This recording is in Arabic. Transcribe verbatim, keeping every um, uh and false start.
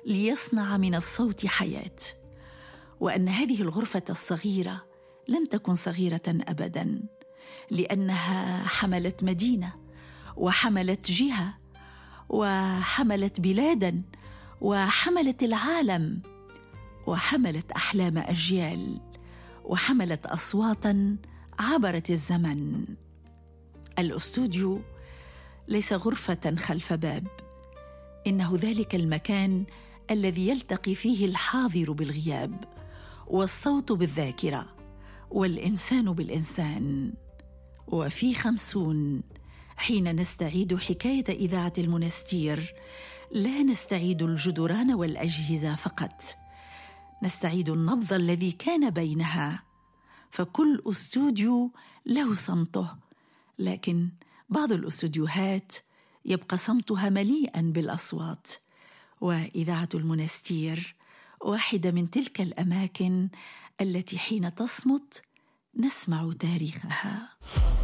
ليصنع من الصوت حياة، وأن هذه الغرفة الصغيرة لم تكن صغيرة أبداً، لأنها حملت مدينة وحملت جهة وحملت بلاداً وحملت العالم وحملت أحلام أجيال وحملت أصواتاً عبرت الزمن. الأستوديو ليس غرفة خلف باب، إنه ذلك المكان الذي يلتقي فيه الحاضر بالغياب، والصوت بالذاكرة، والإنسان بالإنسان. وفي خمسون حين نستعيد حكاية إذاعة المنستير لا نستعيد الجدران والأجهزة فقط، نستعيد النبض الذي كان بينها. فكل أستوديو له صمته، لكن بعض الأستوديوهات يبقى صمتها مليئا بالأصوات، وإذاعة المنستير واحدة من تلك الأماكن التي حين تصمت نسمع تاريخها.